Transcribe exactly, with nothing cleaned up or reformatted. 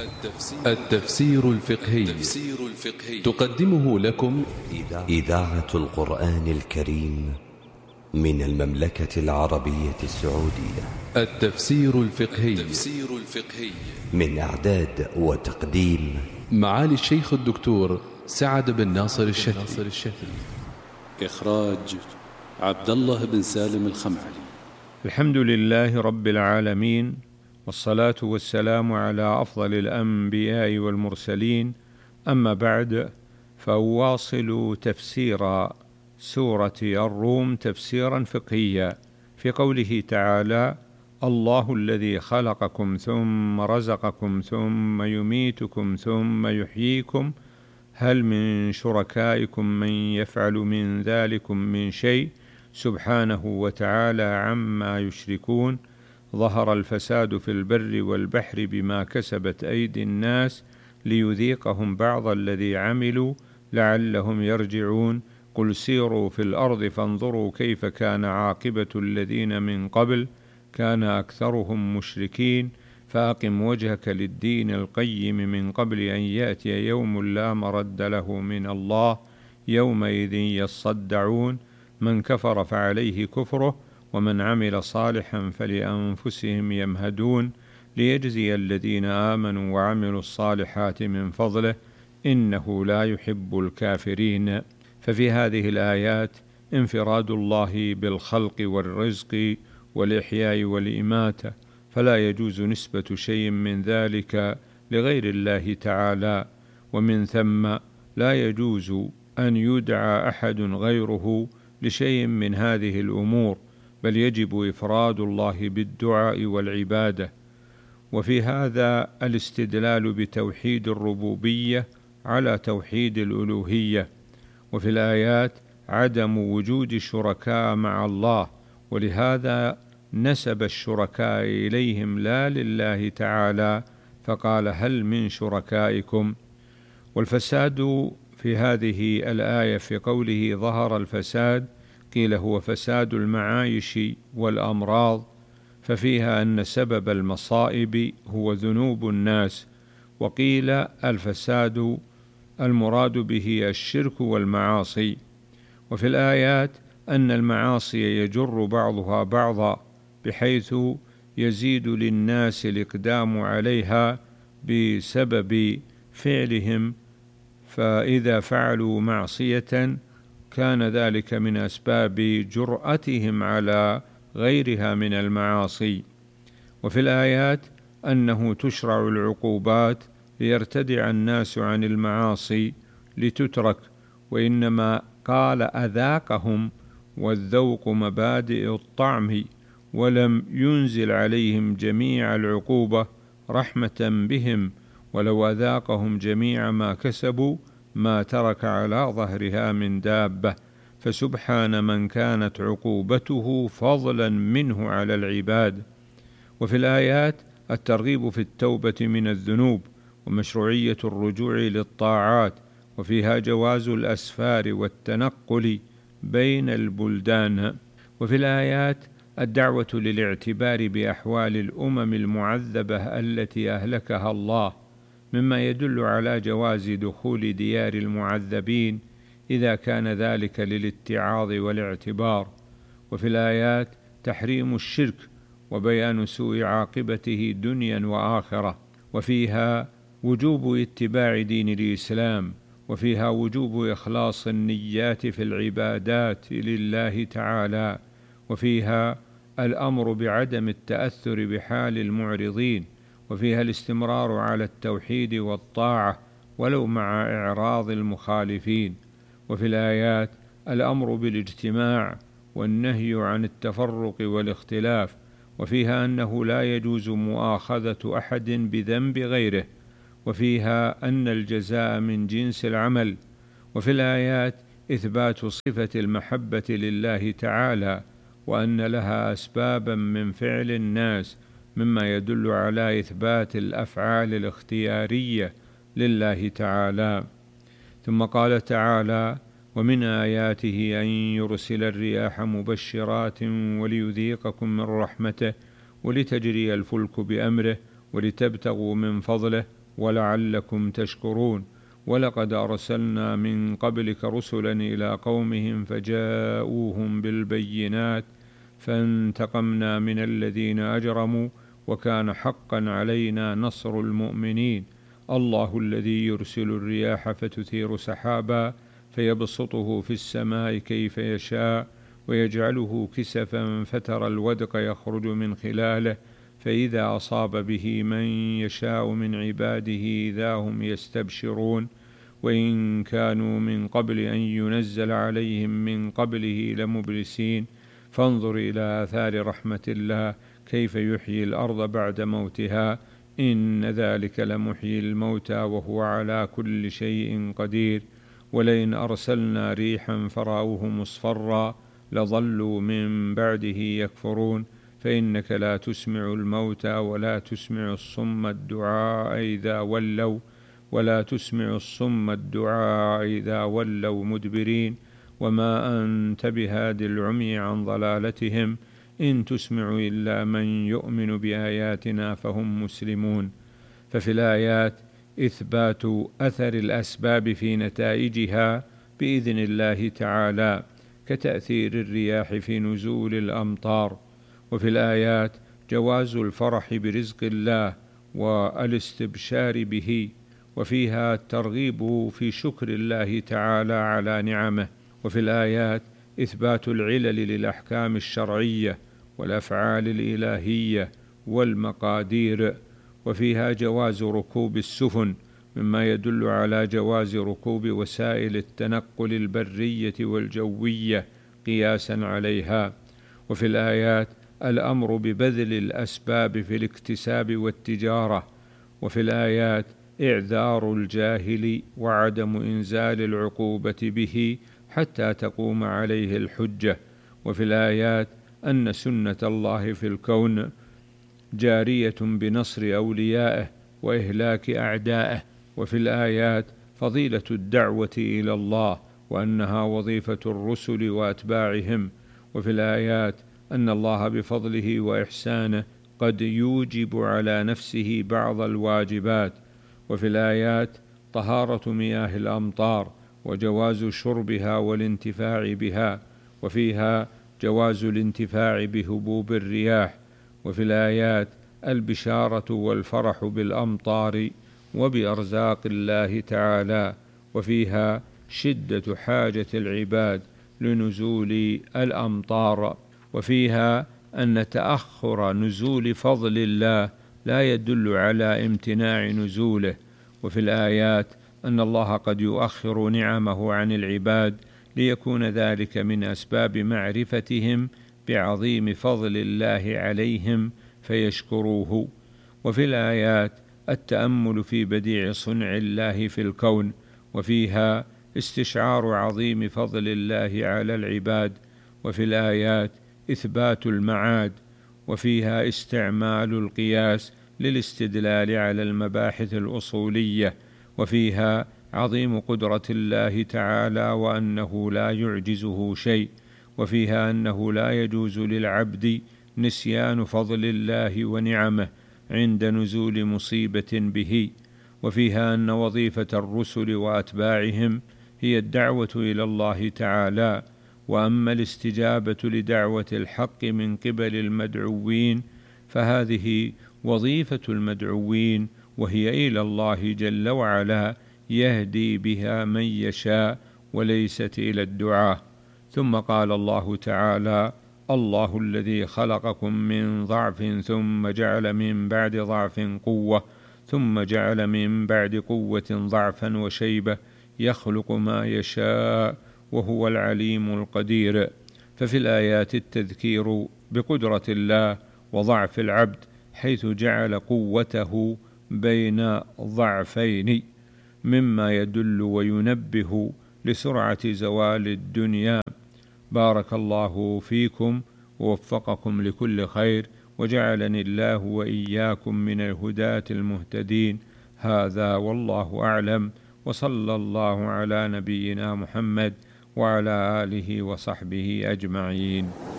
التفسير الفقهي تقدمه لكم إذاعة القرآن الكريم من المملكة العربية السعودية. التفسير الفقهي من إعداد وتقديم معالي الشيخ الدكتور سعد بن ناصر الشافعي. إخراج عبد الله بن سالم الخمعلي. الحمد لله رب العالمين، والصلاة والسلام على أفضل الأنبياء والمرسلين، أما بعد، فأواصل تفسير سورة الروم تفسيرا فقهيا في قوله تعالى: الله الذي خلقكم ثم رزقكم ثم يميتكم ثم يحييكم هل من شركائكم من يفعل من ذلكم من شيء سبحانه وتعالى عما يشركون. ظهر الفساد في البر والبحر بما كسبت أيدي الناس ليذيقهم بعض الذي عملوا لعلهم يرجعون. قل سيروا في الأرض فانظروا كيف كان عاقبة الذين من قبل كان أكثرهم مشركين فأقم وجهك للدين القيم من قبل أن يأتي يوم لا مرد له من الله يومئذ يصدعون. من كفر فعليه كفره ومن عمل صالحا فلأنفسهم يمهدون ليجزي الذين آمنوا وعملوا الصالحات من فضله إنه لا يحب الكافرين. ففي هذه الآيات انفراد الله بالخلق والرزق والإحياء والإماتة، فلا يجوز نسبة شيء من ذلك لغير الله تعالى، ومن ثم لا يجوز أن يدعى أحد غيره لشيء من هذه الأمور، بل يجب إفراد الله بالدعاء والعبادة. وفي هذا الاستدلال بتوحيد الربوبية على توحيد الألوهية. وفي الآيات عدم وجود شركاء مع الله، ولهذا نسب الشركاء إليهم لا لله تعالى، فقال هل من شركائكم. والفساد في هذه الآية في قوله ظهر الفساد قيل هو فساد المعايش والأمراض، ففيها أن سبب المصائب هو ذنوب الناس، وقيل الفساد المراد به الشرك والمعاصي. وفي الآيات أن المعاصي يجر بعضها بعضا بحيث يزيد للناس الإقدام عليها بسبب فعلهم، فإذا فعلوا معصية كان ذلك من أسباب جرأتهم على غيرها من المعاصي. وفي الآيات أنه تشرع العقوبات ليرتدع الناس عن المعاصي لتترك، وإنما قال أذاقهم، والذوق مبادئ الطعم، ولم ينزل عليهم جميع العقوبة رحمة بهم، ولو أذاقهم جميع ما كسبوا ما ترك على ظهرها من دابة، فسبحان من كانت عقوبته فضلا منه على العباد. وفي الآيات الترغيب في التوبة من الذنوب ومشروعية الرجوع للطاعات، وفيها جواز الأسفار والتنقل بين البلدان. وفي الآيات الدعوة للاعتبار بأحوال الأمم المعذبة التي أهلكها الله، مما يدل على جواز دخول ديار المعذبين إذا كان ذلك للاتعاظ والاعتبار. وفي الآيات تحريم الشرك وبيان سوء عاقبته دنيا وآخرة، وفيها وجوب اتباع دين الإسلام، وفيها وجوب إخلاص النيات في العبادات لله تعالى، وفيها الأمر بعدم التأثر بحال المعرضين، وفيها الاستمرار على التوحيد والطاعة ولو مع إعراض المخالفين. وفي الآيات الأمر بالاجتماع والنهي عن التفرق والاختلاف، وفيها أنه لا يجوز مؤاخذة أحد بذنب غيره، وفيها أن الجزاء من جنس العمل. وفي الآيات إثبات صفة المحبة لله تعالى، وأن لها أسبابا من فعل الناس، مما يدل على إثبات الأفعال الاختيارية لله تعالى. ثم قال تعالى: ومن آياته أن يرسل الرياح مبشرات وليذيقكم من رحمته ولتجري الفلك بأمره ولتبتغوا من فضله ولعلكم تشكرون. ولقد أرسلنا من قبلك رسلا إلى قومهم فجاءوهم بالبينات فانتقمنا من الذين أجرموا وكان حقا علينا نصر المؤمنين. الله الذي يرسل الرياح فتثير سحابا فيبسطه في السماء كيف يشاء ويجعله كسفا فترى الودق يخرج من خلاله فإذا أصاب به من يشاء من عباده إذا هم يستبشرون. وإن كانوا من قبل أن ينزل عليهم من قبله لمبلسين. فانظر إلى آثار رحمة الله كيف يحيي الأرض بعد موتها إن ذلك لمحيي الموتى وهو على كل شيء قدير. ولئن أرسلنا ريحا فرأوه مصفرا لظلوا من بعده يكفرون. فإنك لا تسمع الموتى ولا تسمع الصم الدعاء إذا ولوا ولا تسمع الصم الدعاء إذا ولوا مدبرين. وما أنت بهاد العمي عن ضلالتهم إن تسمع إلا من يؤمن بآياتنا فهم مسلمون. ففي الآيات إثبات أثر الأسباب في نتائجها بإذن الله تعالى كتأثير الرياح في نزول الأمطار. وفي الآيات جواز الفرح برزق الله والاستبشار به، وفيها الترغيب في شكر الله تعالى على نعمه. وفي الآيات إثبات العلل للأحكام الشرعية والأفعال الإلهية والمقادير. وفيها جواز ركوب السفن مما يدل على جواز ركوب وسائل التنقل البرية والجوية قياسا عليها. وفي الآيات الأمر ببذل الأسباب في الاكتساب والتجارة. وفي الآيات إعذار الجاهل وعدم إنزال العقوبة به حتى تقوم عليه الحجة. وفي الآيات أن سنة الله في الكون جارية بنصر أوليائه وإهلاك أعدائه. وفي الآيات فضيلة الدعوة إلى الله وأنها وظيفة الرسل وأتباعهم. وفي الآيات أن الله بفضله وإحسانه قد يوجب على نفسه بعض الواجبات. وفي الآيات طهارة مياه الأمطار وجواز شربها والانتفاع بها، وفيها جواز الانتفاع بهبوب الرياح. وفي الآيات البشارة والفرح بالأمطار وبأرزاق الله تعالى، وفيها شدة حاجة العباد لنزول الأمطار. وفيها أن تأخر نزول فضل الله لا يدل على امتناع نزوله. وفي الآيات أن الله قد يؤخر نعمه عن العباد ليكون ذلك من أسباب معرفتهم بعظيم فضل الله عليهم فيشكروه. وفي الآيات التأمل في بديع صنع الله في الكون، وفيها استشعار عظيم فضل الله على العباد. وفي الآيات إثبات المعاد، وفيها استعمال القياس للاستدلال على المباحث الأصولية. وفيها عظيم قدرة الله تعالى وأنه لا يعجزه شيء. وفيها أنه لا يجوز للعبد نسيان فضل الله ونعمه عند نزول مصيبة به. وفيها أن وظيفة الرسل وأتباعهم هي الدعوة إلى الله تعالى، وأما الاستجابة لدعوة الحق من قبل المدعوين فهذه وظيفة المدعوين، وهي إلى الله جل وعلا يهدي بها من يشاء وليست إلى الدعاء. ثم قال الله تعالى: الله الذي خلقكم من ضعف ثم جعل من بعد ضعف قوة ثم جعل من بعد قوة ضعفا وشيبة يخلق ما يشاء وهو العليم القدير. ففي الآيات التذكير بقدرة الله وضعف العبد حيث جعل قوته بين ضعفين، مما يدل وينبه لسرعة زوال الدنيا. بارك الله فيكم ووفقكم لكل خير، وجعلني الله وإياكم من الهداة المهتدين. هذا والله أعلم، وصلى الله على نبينا محمد وعلى آله وصحبه أجمعين.